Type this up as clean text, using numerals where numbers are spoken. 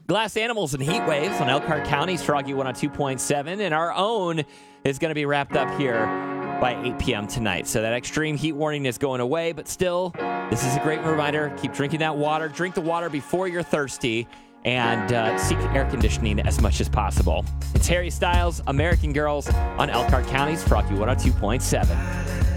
Glass Animals and Heat Waves on Elkhart County's Froggy 102.7. And our own is going to be wrapped up here by 8 p.m. tonight. So that extreme heat warning is going away. But still, this is a great reminder. Keep drinking that water. Drink the water before you're thirsty. And seek air conditioning as much as possible. It's Harry Styles, American Girls on Elkhart County's Froggy 102.7.